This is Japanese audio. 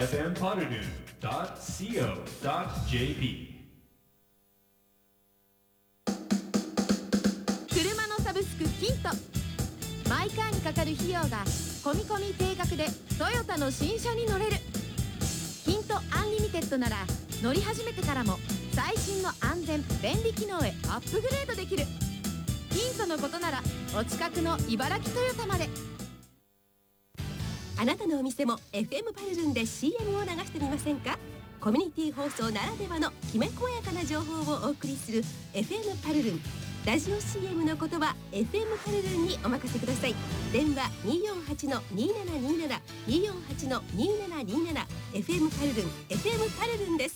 fmpotterdune.co.jp。 車のサブスクキント、マイカーにかかる費用が込み込み定額でトヨタの新車に乗れる。キントアンリミテッドなら乗り始めてからも最新の安全便利機能へアップグレードできる。キントのことならお近くの茨城トヨタまで。 あなたのお店も FM パルルンで CM を流してみませんか？コミュニティ放送ならではのきめ細やかな情報をお送りする FM パルルン。ラジオ CM のことは FM パルルンにお任せください。電話 248-2727 248-2727 FM パルルン FM パルルンです。